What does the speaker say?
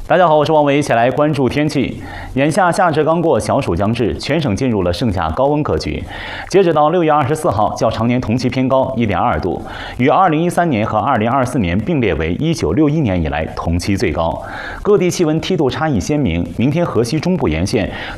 大家好，我是王伟，一起来关注天气。眼下夏至刚过，小暑将至，全省进入了盛夏高温格局。截止到6月24号，较常年同期偏高1.2度，与2013年和2024年并列为1961年以来同期最高。各地气温梯度差异鲜明。明天河西中部沿线